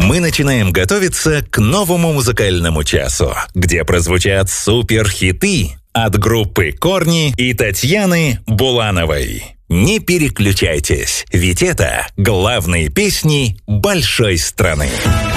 Мы начинаем готовиться к новому музыкальному часу, где прозвучат суперхиты от группы «Корни» и Татьяны Булановой. Не переключайтесь, ведь это главные песни большой страны.